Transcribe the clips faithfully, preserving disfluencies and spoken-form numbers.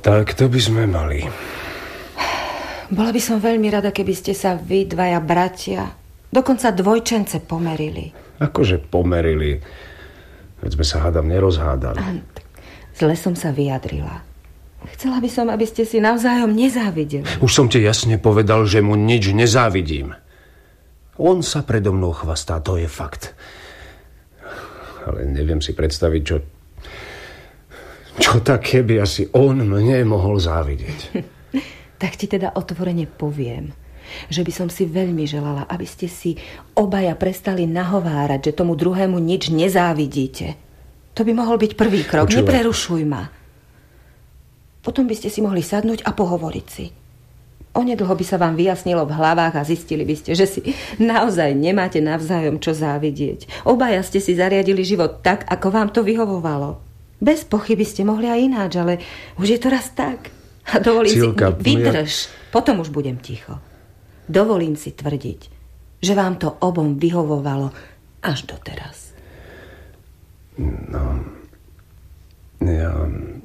Tak to by sme mali. Bola by som veľmi rada, keby ste sa vy dvaja bratia, dokonca dvojčence, pomerili. Akože pomerili? Veď sme sa hádam nerozhádali. A, zle som sa vyjadrila. Chcela by som, aby ste si navzájom nezávideli. Už som ti jasne povedal, že mu nič nezávidím. On sa predo mnou chvastá, to je fakt. Ale neviem si predstaviť, čo... Čo také by asi on mne mohol závidieť. Tak ti teda otvorene poviem, že by som si veľmi želala, aby ste si obaja prestali nahovárať, že tomu druhému nič nezávidíte. To by mohol byť prvý krok. Počúva. Neprerušuj ma. Potom by ste si mohli sadnúť a pohovoriť si. Onedlho by sa vám vyjasnilo v hlavách a zistili by ste, že si naozaj nemáte navzájom čo závidieť. Obaja ste si zariadili život tak, ako vám to vyhovovalo. Bez pochyby ste mohli aj ináč, ale už je to raz tak. A dovolím Cilka, si... Vydrž, ja... potom už budem ticho. Dovolím si tvrdiť, že vám to obom vyhovovalo až doteraz. No... Ja...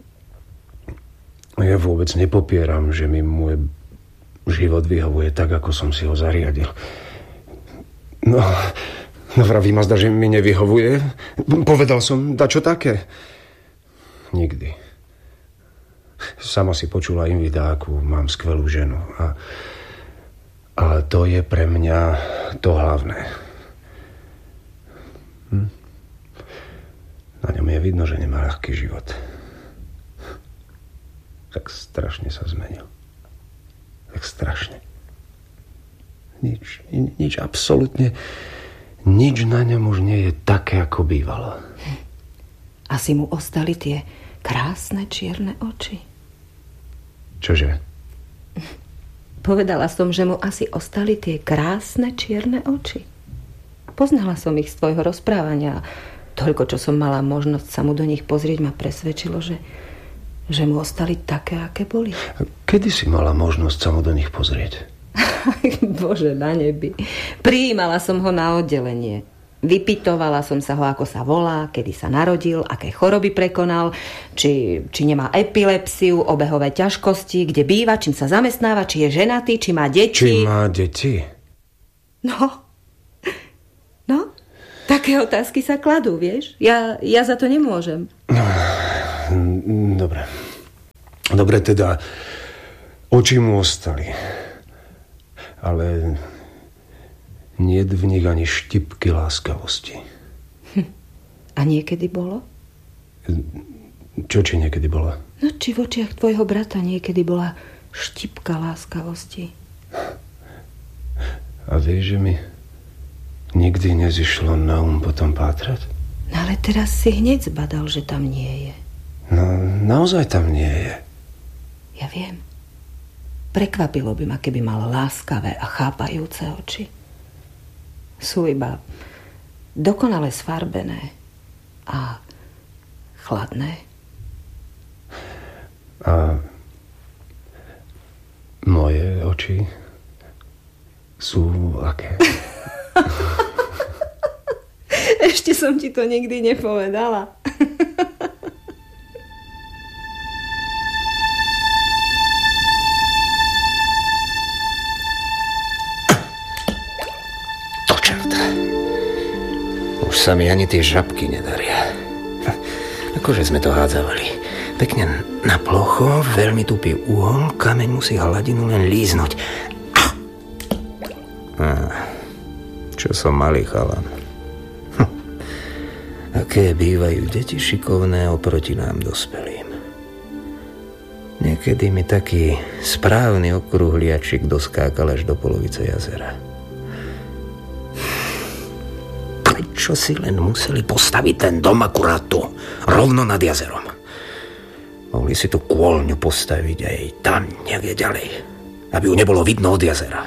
Ja vôbec nepopieram, že mi môj život vyhovuje tak, ako som si ho zariadil. No... No vraví ma zda, že mi nevyhovuje. Povedal som dačo také. Nikdy. Sama si počula invita, akú mám skvelú ženu. A, a to je pre mňa to hlavné. Hm? Na ňom je vidno, že nemá ľahký život. Tak strašne sa zmenil. Tak strašne. Nič, nič, absolútne nič na ňom už nie je také, ako bývalo. Asi mu ostali tie krásne čierne oči. Čože? Povedala som, že mu asi ostali tie krásne čierne oči. Poznala som ich z tvojho rozprávania. Toľko, čo som mala možnosť sa mu do nich pozrieť, ma presvedčilo, že, že mu ostali také, aké boli. Kedy si mala možnosť sa mu do nich pozrieť? Bože, na nebi. Prijímala som ho na oddelenie. Vypytovala som sa ho, ako sa volá, kedy sa narodil, aké choroby prekonal, či, či nemá epilepsiu, obehové ťažkosti, kde býva, čím sa zamestnáva, či je ženatý, či má deti. Či má deti? No, no, také otázky sa kladú, vieš? Ja, ja za to nemôžem. Dobre. Dobre, teda, oči mu ostali. Ale... Niet v nich ani štipky láskavosti. Hm. A niekedy bolo? Čo či niekedy bolo? No či v očiach tvojho brata niekedy bola štipka láskavosti? A vieš, že mi nikdy nezišlo na um potom pátrať? No ale teraz si hneď zbadal, že tam nie je. No, naozaj tam nie je. Ja viem. Prekvapilo by ma, keby mal láskavé a chápajúce oči. Sú iba dokonale sfarbené a chladné. A moje oči sú aké? Ešte som ti to nikdy nepovedala. Už sa mi ani tie žabky nedaria. Akože sme to hádzavali. Pekne na plocho, veľmi tupý uhol, kameň musí hladinu len líznuť. Ah, čo som malý chalan. Hm. Aké bývajú deti šikovné oproti nám dospelým. Niekedy mi taký správny okrúhliačik doskákal až do polovice jazera. Čo si len museli postaviť ten dom akurát tu, rovno nad jazerom. Mohli si tu kôlňu postaviť aj tam niekde ďalej, aby ju nebolo vidno od jazera.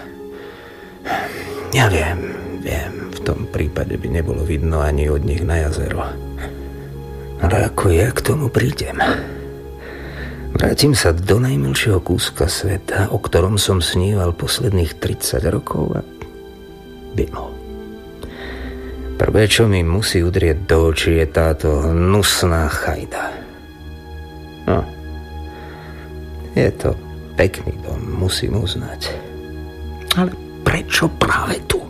Ja viem, viem, v tom prípade by nebolo vidno ani od nich na jazero. Ale ako ja k tomu prídem? Vrátim sa do najmilšieho kúska sveta, o ktorom som sníval posledných tridsať rokov a bimo. Prvé, čo mi musí udrieť do očí, je táto hnusná chajda. No, Je to pekný dom, musím uznať. Ale prečo práve tu?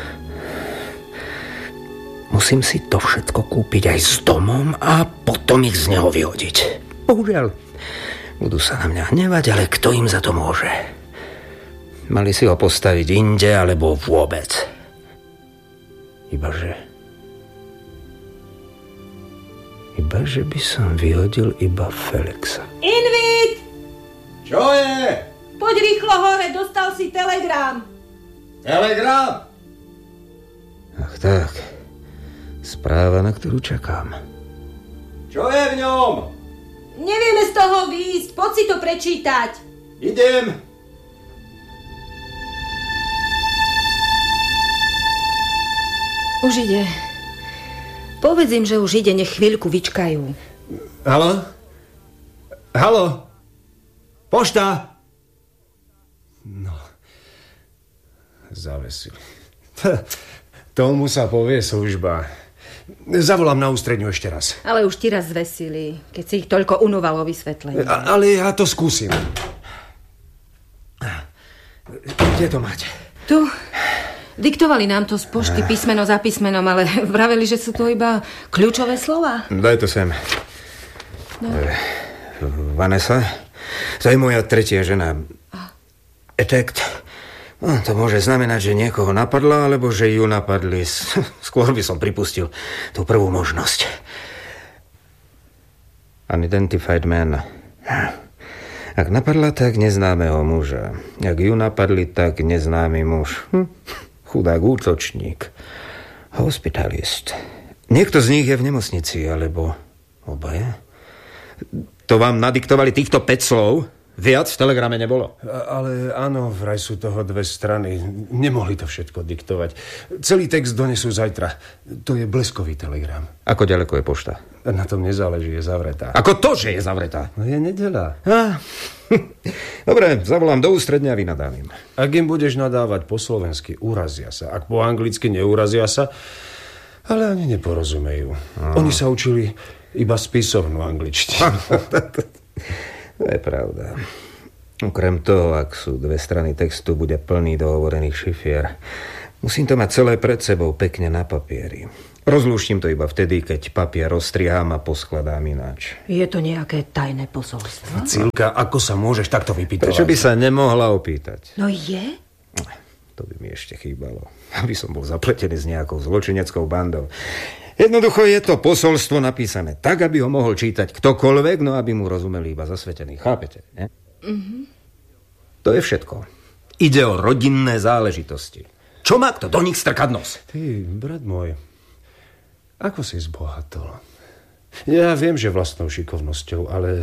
Musím si to všetko kúpiť aj s domom a potom ich z neho vyhodiť. Bohužiaľ, budú sa na mňa hnevať, ale kto im za to môže? Mali si ho postaviť inde, alebo vôbec. Ibaže... Ibaže by som vyhodil iba Felixa. Invit! Čo je? Poď rýchlo hore, dostal si telegram. Telegram? Ach tak, správa, na ktorú čakám. Čo je v ňom? Nevieme z toho výjsť, poď si to prečítať. Idem. Už ide. Povedz im, že už ide, nech chvíľku vyčkajú. Haló? Haló? Pošta? No, zavesili. Tomu sa povie služba. Zavolám na ústredňu ešte raz. Ale už ti raz zvesili, keď si ich toľko unúvalo vysvetlenie. A, ale ja to skúsim. Kde to máte? Tu. Diktovali nám to z pošty písmeno za písmenom, ale vraveli, že sú to iba kľúčové slova. Daj to sem. No. E, Vanessa, to je moja tretia žena. Etekt. No, to môže znamenať, že niekoho napadla, alebo že ju napadli. Skôr by som pripustil tú prvú možnosť. Unidentified man. Ak napadla, tak neznámeho muža. Ak ju napadli, tak neznámy muž. Hm. Chudák útočník. Hospitalist. Niekto z nich je v nemocnici, alebo obaja. To vám nadiktovali týchto päť slov? Viac v telegrame nebolo. A, ale áno, vraj sú toho dve strany. Nemohli to všetko diktovať. Celý text donesú zajtra. To je bleskový telegram. Ako ďaleko je pošta? Na tom nezáleží, je zavretá. Ako to, že je zavretá? No je nedeľa. Ah. Dobre, zavolám do ústredňa a vynadám im. Ak im budeš nadávať po slovensky, urazia sa. Ak po anglicky, neurazia sa. Ale ani neporozumejú. Ah. Oni sa učili iba spisovnú angličtinu. To je pravda. Okrem toho, ak sú dve strany textu, bude plný dohovorených šifier. Musím to mať celé pred sebou, pekne na papieri. Rozlúštim to iba vtedy, keď papier rozstrihám a poskladám ináč. Je to nejaké tajné posolstvo? Cilka, ako sa môžeš takto vypýtovať? Prečo by sa nemohla opýtať? No je? To by mi ešte chýbalo. Aby som bol zapletený s nejakou zločineckou bandou. Jednoducho je to posolstvo napísané tak, aby ho mohol čítať ktokoľvek, no aby mu rozumeli iba zasvetení. Chápete, ne? Mm-hmm. To je všetko. Ide o rodinné záležitosti. Čo má kto do nich strkať nos? Ty, brat môj, ako si zbohatol? Ja viem, že vlastnou šikovnosťou, ale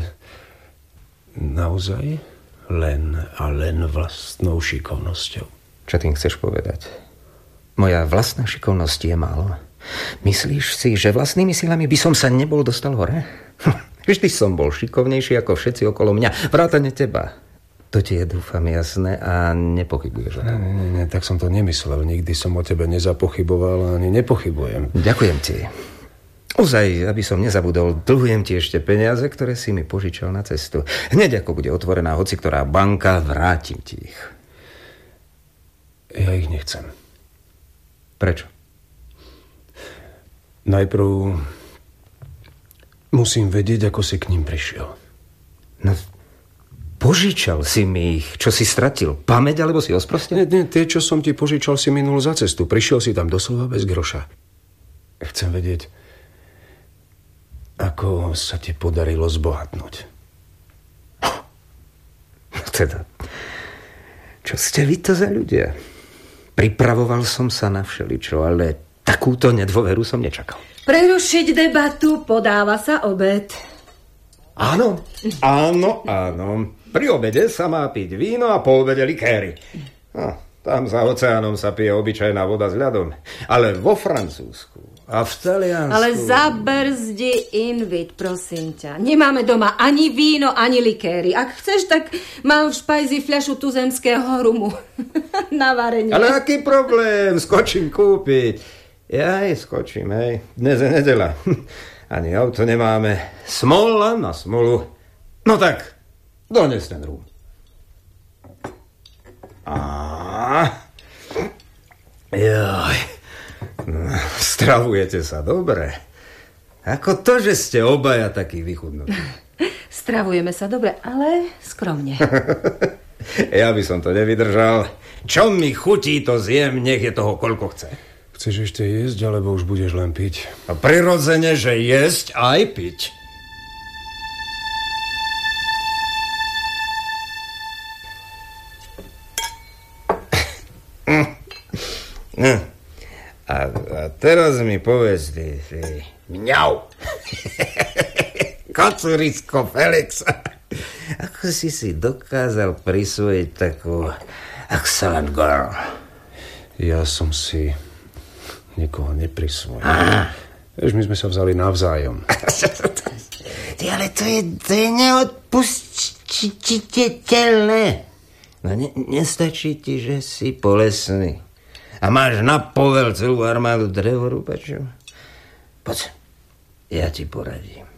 naozaj len a len vlastnou šikovnosťou. Čo tým chceš povedať? Moja vlastná šikovnosť je málo. Myslíš si, že vlastnými silami by som sa nebol dostal hore? Vždy som bol šikovnejší ako všetci okolo mňa. Vrátane teba. To ti je, dúfam, jasné a nepochybuješ o tom. Nie, nie, nie, tak som to nemyslel. Nikdy som o tebe nezapochyboval ani nepochybujem. Ďakujem ti. Ozaj, aby som nezabudol, dlhujem ti ešte peniaze, ktoré si mi požičal na cestu. Hneď ako bude otvorená hoci ktorá banka, vrátim ti ich. Ja ich nechcem. Prečo? Najprv musím vedieť, ako si k ním prišiel. No, požičal si mi ich. Čo si stratil? Pamäť, alebo si osprostený? Nie, nie, tie, čo som ti požičal, si minul za cestu. Prišiel si tam doslova bez groša. Chcem vedieť, ako sa ti podarilo zbohatnúť. Teda, čo ste vy to za ľudia? Pripravoval som sa na všeličo, ale takúto nedôveru som nečakal. Prerušiť debatu, podáva sa obed. Áno, áno, áno. Pri obede sa má piť víno a po obede likéry. No, tam za oceánom sa pije obyčajná voda s ľadom. Ale vo Francúzsku a v Taliansku... Ale zabrzdi invit, prosím ťa. Nemáme doma ani víno, ani likéry. Ak chceš, tak mám v špajzi fľašu tuzemského rumu. Na varenie. Ale aký problém? Skočím kúpiť. Ja aj skočím, hej. Dnes je nedeľa. Ani auto nemáme. Smola na smolu. No tak, Dones ten rúm. A... Joj. Stravujete sa dobre. Ako to, že ste obaja takí vychudnutí. Stravujeme sa dobre, ale skromne. Ja by som to nevydržal. Čo mi chutí, to zjem, nech je toho koľko chce. Chceš ešte jesť, alebo už budeš len piť? A prirodzene, že jesť aj piť. A, a teraz mi povedz, ty, ty mňau. Kocurisko Felix. Ako si si dokázal prisvojiť takú excellent girl? Ja som si nikoho neprisvojil. Vieš, my sme sa vzali navzájom. Ty, ale to je, to je neodpustiteľné. No ne, nestačí ti, že si polesný a máš na povel celú armádu drevorúbačov? Poď, ja ti poradím.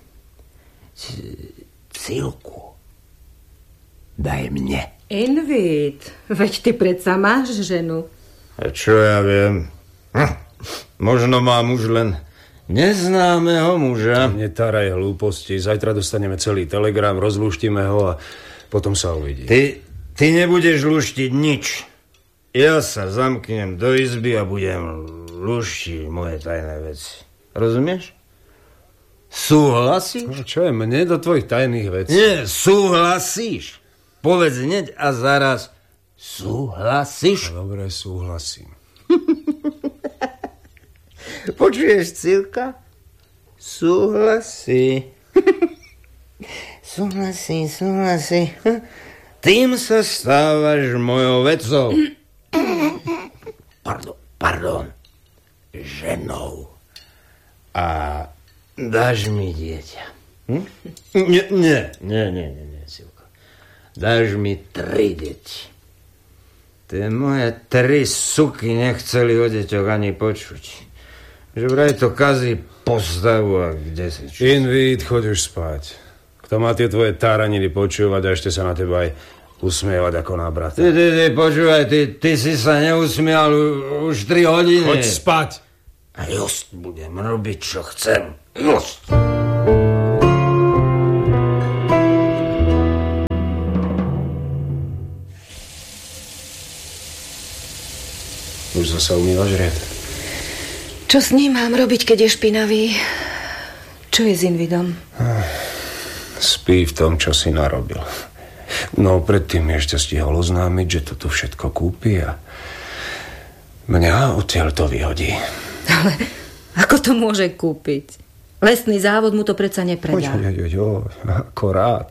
Cilku daj mne. Invid, veď ty predsa máš ženu. A čo ja viem? Hm, možno mám už len neznámeho muža. Netáraj hlúposti. Zajtra dostaneme celý telegram, rozlúštime ho a potom sa uvidí. Ty, ty nebudeš lúštiť nič. Ja sa zamknem do izby a budem lúštiť moje tajné veci. Rozumieš? Súhlasíš? No, čo je mne do tvojich tajných vecí? Nie, súhlasíš. Povedz hneď a zaraz súhlasíš. Dobre, súhlasím. Počuješ, Cilka? Súhlasí. Súhlasí, súhlasí. Tým sa stávaš mojou vecou. Pardon, pardon. Ženou. A dáš mi dieťa. Hm? Nie, nie, nie, nie, nie, nie, Cilka. Dáš mi tri deti. Tie moje tri suky nechceli o deťoch ani počuť. Že vraj to kazí postavu a kde si čo. Invid, choď už spať. Kto má tie tvoje táraniny počúvať a ešte sa na teba aj usmievať ako na brata. Ty, ty, ty, počúvaj, ty, ty si sa neusmial už tri hodiny. Choď spať. A just budem robiť, čo chcem. Just. Už zasa umývaš riad. Čo s ním mám robiť, keď je špinavý? Čo je s Invidom? Spí v tom, čo si narobil. No, predtým ešte stihol oznámiť, že to tu všetko kúpi a mňa odtiaľ to vyhodí. Ale ako to môže kúpiť? Lesný závod mu to predsa nepredá. Oj, oj, oj, oj, akorát.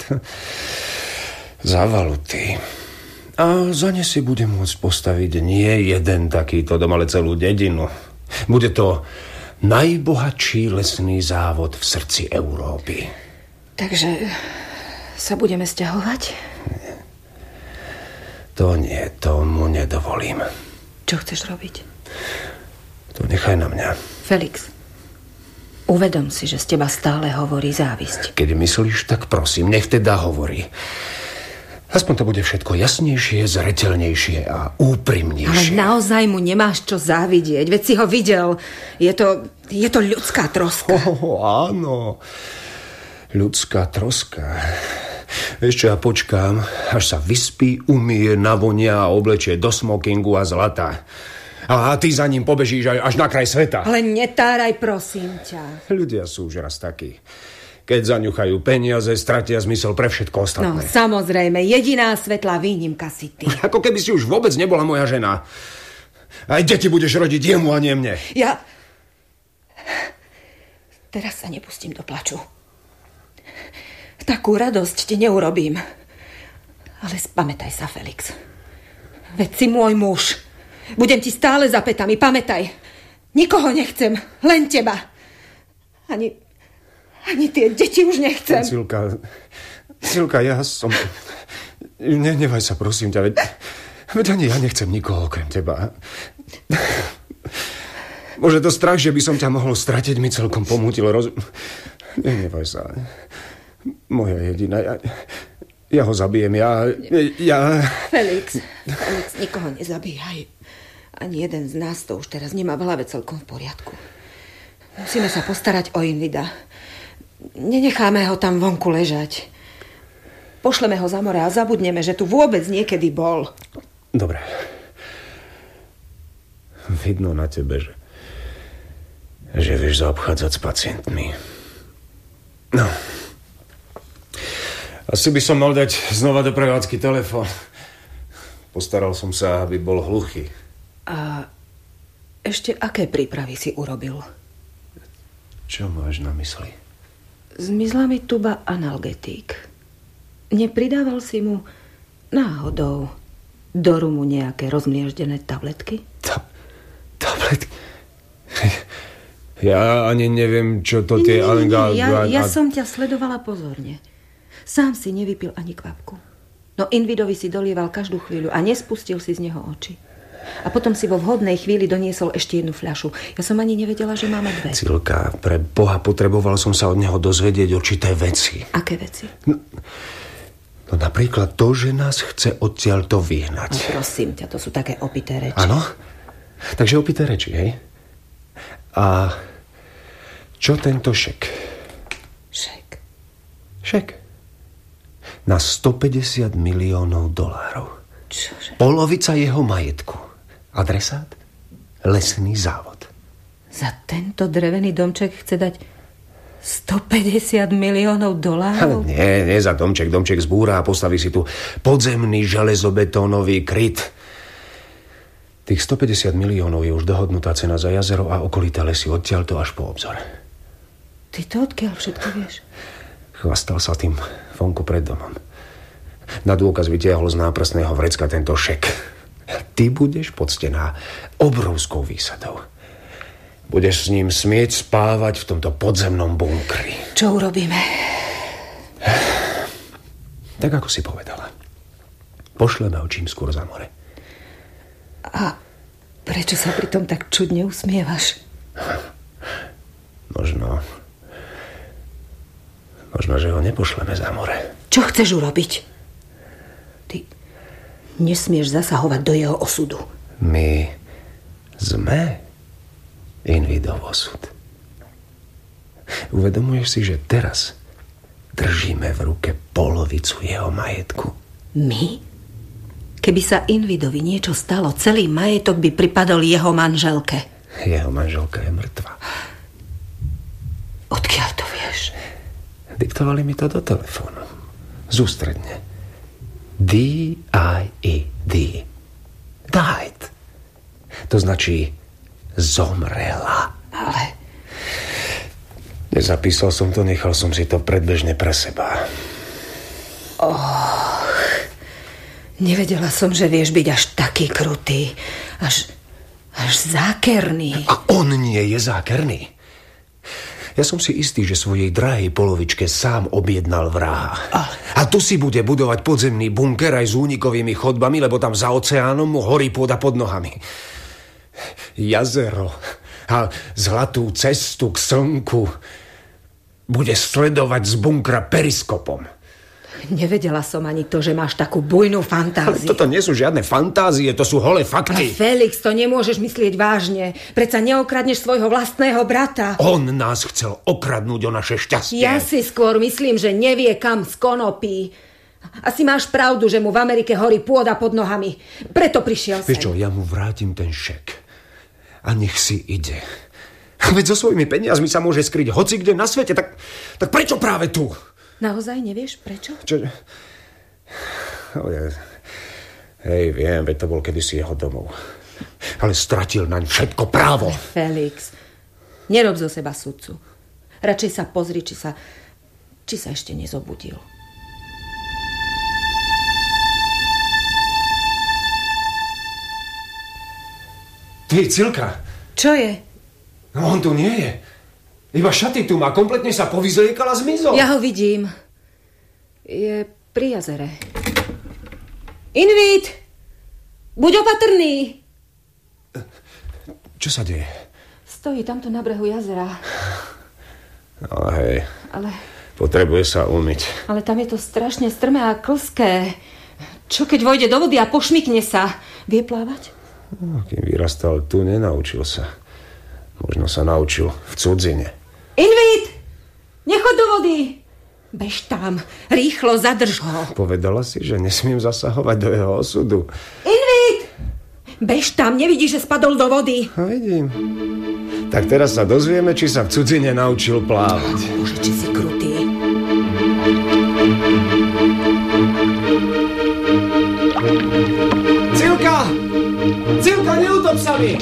Zavalutý. A za ne si bude môcť postaviť nie jeden takýto dom, ale celú dedinu. Bude to najbohatší lesný závod v srdci Európy. Takže sa budeme sťahovať? Nie. To nie, to mu nedovolím. Čo chceš robiť? To nechaj na mňa. Felix, uvedom si, že z teba stále hovorí závisť. Keď myslíš, tak prosím, nech teda hovorí. Aspoň to bude všetko jasnejšie, zreteľnejšie a úprimnejšie. Ale naozaj mu nemáš čo závidieť, veď si ho videl. Je to, je to ľudská troska. Oh, áno, ľudská troska. Ešte ja počkám, až sa vyspí, umie, navonia a oblečie do smokingu a zlata. A ty za ním pobežíš až na kraj sveta. Ale netáraj, prosím ťa. Ľudia sú už raz takí. Keď zaňuchajú peniaze, stratia zmysel pre všetko ostatné. No, samozrejme, jediná svetlá výnimka si ty. Ako keby si už vôbec nebola moja žena. Aj deti budeš rodiť jemu a nie mne. Ja... Teraz sa nepustím do plaču. Takú radosť ti neurobím. Ale spamätaj sa, Felix. Veď si môj muž. Budem ti stále za pätami, pamätaj. Nikoho nechcem, len teba. Ani... Ani tie deti už nechcem. Cilka, Cilka, ja som... Nenevaj sa, prosím ťa, veď... Veď ani ja nechcem nikoho okrem teba. Môže to strach, že by som ťa mohol stratiť, mi celkom pomútil rozum. Nenevaj sa. Moja jediná... Ja, Ja ho zabijem, ja... ja... Felix, Felix, nikoho nezabíjaj. Ani jeden z nás to už teraz nemá v hlave celkom v poriadku. Musíme sa postarať o Invida. Nenecháme ho tam vonku ležať. Pošleme ho za more a zabudneme, že tu vôbec niekedy bol. Dobre. Vidno na tebe, že, že vieš zaobchádzať s pacientmi. No. Asi by som mal dať znova do prevádzky telefón. Postaral som sa, aby bol hluchý. A ešte aké prípravy si urobil? Čo máš na mysli? Zmizla mi tuba analgetík. Nepridával si mu náhodou do rumu nejaké rozmlieždené tabletky? Ta- tabletky? Ja ani neviem, čo to tie... Nie, nie, nie, nie. Ja, ja som ťa sledovala pozorne. Sám si nevypil ani kvapku. No Invidovi si dolieval každú chvíľu a nespustil si z neho oči. A potom si vo vhodnej chvíli doniesol ešte jednu fľašu. Ja som ani nevedela, že máme dve. Cilka, pre Boha, potreboval som sa od neho dozvedieť určité veci. Aké veci? No, no napríklad to, že nás chce odtiaľto vyhnať. No prosím ťa, to sú také opité reči. Áno? Takže opité reči, hej? A čo tento šek? Šek? Šek. Na stopäťdesiat miliónov dolárov. Čože? Polovica jeho majetku. Adresát? Lesný závod. Za tento drevený domček chce dať stopäťdesiat miliónov dolárov? Nie, nie za domček. Domček zbúra a postaví si tu podzemný železobetónový kryt. Tých stopäťdesiat miliónov je už dohodnutá cena za jazero a okolité lesy odtiaľto až po obzor. Ty to odkiaľ všetko vieš? Chvastal sa tým vonku pred domom. Na dôkaz vytiahol z náprstného vrecka tento šek. Ty budeš poctená obrovskou výsadou. Budeš s ním smieť spávať v tomto podzemnom bunkri. Čo urobíme? Tak ako si povedala. Pošleme ho čím skôr za more. A prečo sa pritom tak čudne usmievaš? Možno... Možno, že ho nepošleme za more. Čo chceš urobiť? Ty nesmieš zasahovať do jeho osudu. My sme Invidov osud. Uvedomuješ si, že teraz držíme v ruke polovicu jeho majetku? My? Keby sa Invidovi niečo stalo, celý majetok by pripadol jeho manželke. Jeho manželka je mŕtva. Odkiaľ to vieš? Diktovali mi to do telefónu. Zústredne. D I E D. Died. To značí zomrela. Ale... Nezapísal som to, nechal som si to predbežne pre seba. Och, nevedela som, že vieš byť až taký krutý. Až, až zákerný. A on nie je zákerný. Ja som si istý, že svojej drahej polovičke sám objednal vraha. Ale... A tu si bude budovať podzemný bunker aj s únikovými chodbami, lebo tam za oceánom mu horí pôda pod nohami. Jazero a zlatú cestu k slnku bude sledovať z bunkra periskopom. Nevedela som ani to, že máš takú bujnú fantáziu. Ale toto nie sú žiadne fantázie, to sú holé fakty. Ale Felix, to nemôžeš myslieť vážne. Predsa neokradneš svojho vlastného brata. On nás chcel okradnúť o naše šťastie. Ja si skôr myslím, že nevie, kam skonopí. Asi máš pravdu, že mu v Amerike horí pôda pod nohami. Preto prišiel sem. Vieš čo, ja mu vrátim ten šek. A nech si ide. Veď so svojimi peniazmi sa môže skryť hoci kde na svete, tak, tak prečo práve tu? Naozaj nevieš prečo? Čo? Hej, viem, veď to bol kedysi jeho domov. Ale stratil naň všetko právo. Felix, nerob zo seba sudcu. Radšej sa pozri, či sa, či sa ešte nezobudil. Ty, Cilka. Čo je? No on tu nie je. Iba šaty tu má, kompletne sa povyzliekal a zmizol. Ja ho vidím. Je pri jazere. Invid! Buď opatrný! Čo sa deje? Stojí tamto na brehu jazera. No hej. Ale... Po Potrebuje sa umyť. Ale tam je to strašne strmé a klské. Čo keď vojde do vody a pošmykne sa? Vie plávať? No, kým vyrastal tu, nenaučil sa. Možno sa naučil v cudzine. Invit! Nechod do vody! Bež tam, rýchlo zadrž ho. Povedala si, že nesmiem zasahovať do jeho osudu. Invit! Bež tam, nevidíš, že spadol do vody? No, vidím. Tak teraz sa dozvieme, či sa v cudzine naučil plávať. Bože, či si krutý. Cilka! Cilka, neutop sa mi!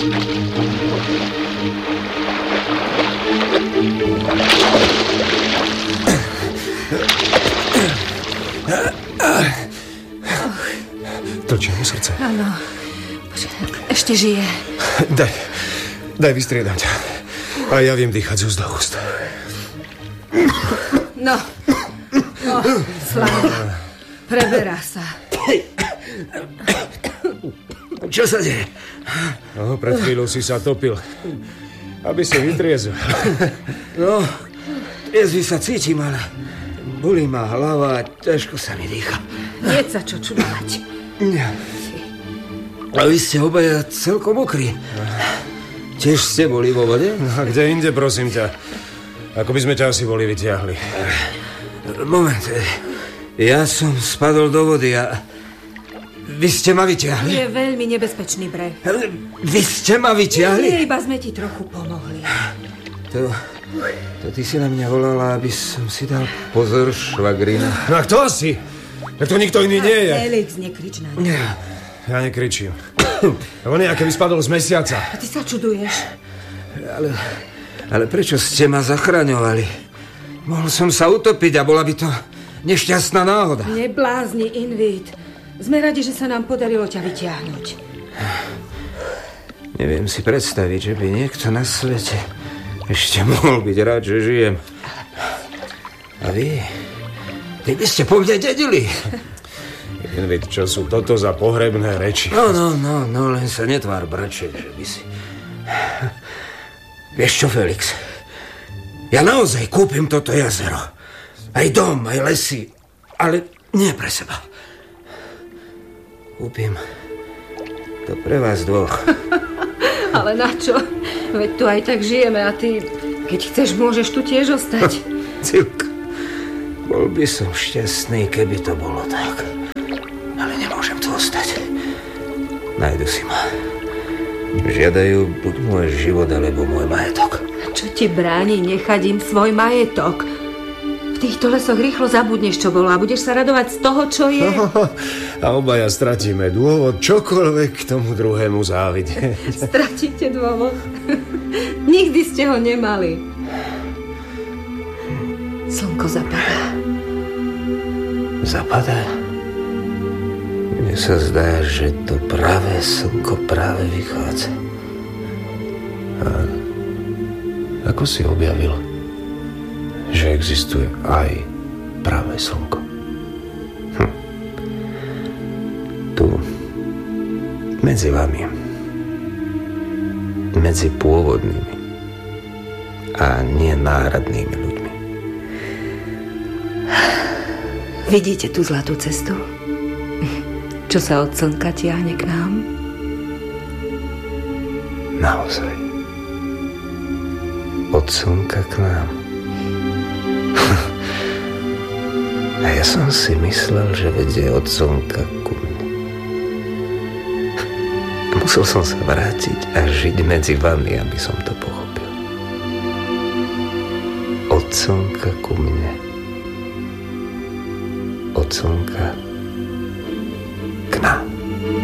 Tlčí mu srdce. Áno. Bože, ešte žije. Daj, daj vystriedať. A ja viem dýchať z úst do úst. No. No, sláva. Preberá sa. Čo sa deje? No, pred chvíľou si sa topil. Aby si vytriezol. No, triezvy sa cítim, ale bolí ma hlava a ťažko sa mi dýcha. Nie sa čo čudovať. A vy ste obaja celkom mokrí. Tiež ste boli vo vode? A kde inde, prosím ťa? Ako by sme ťa asi boli vyťahli. Moment. Ja som spadol do vody a vy ste ma vyťahli? Je veľmi nebezpečný breh. Vy ste ma vyťahli? Nie, iba sme ti trochu pomohli. To, to ty si na mňa volala, aby som si dal pozor, švagrina. No a kto asi? Tak to nikto iný nie je. Felix, nekrič na mňa. Ja nekričím. On je, aké by spadol z mesiaca. A ty sa čuduješ. Ale, ale prečo ste ma zachraňovali? Mohol som sa utopiť a bola by to nešťastná náhoda. Neblázni, Invit. Sme radi, že sa nám podarilo ťa vyťahnuť. Neviem si predstaviť, že by niekto na svete ešte mohol byť rád, že žijem. A vy? Vy by ste po mne dedili. Invit, čo sú toto za pohrebné reči? No, no, no, no, len sa netvár, braček, že by si... Vieš čo, Felix? Ja naozaj kúpim toto jazero. Aj dom, aj lesy. Ale nie pre seba. Kúpim to pre vás dvoch. Ale na čo? Veď tu aj tak žijeme a ty, keď chceš, môžeš tu tiež ostať. Cilka, bol by som šťastný, keby to bolo tak. Ale nemôžem tu ostať. Nájdu si ma. Žiadajú buď môj život, alebo môj majetok. A čo ti bráni nechať im svoj majetok? V týchto lesoch rýchlo zabudneš, čo bolo a budeš sa radovať z toho, čo je. A obaja stratíme dôvod čokoľvek k tomu druhému závidieť. Stratíte dôvod? Nikdy ste ho nemali. Slnko zapadá. Zapadá? Mne sa zdá, že to pravé slnko práve vychádza. A ako si objavil, že existuje aj pravé slnko? Hm. Tu, medzi vami, medzi pôvodnými a nenáradnými ľuďmi. Vidíte tú zlatú cestu? Čo sa od slnka tiahne k nám? Naozaj. Od slnka k nám. A ja som si myslel, že vedie od slnka ku mne. Musel som sa vrátiť a žiť medzi vami, aby som to pochopil. Od slnka ku mne. Od slnka k nám.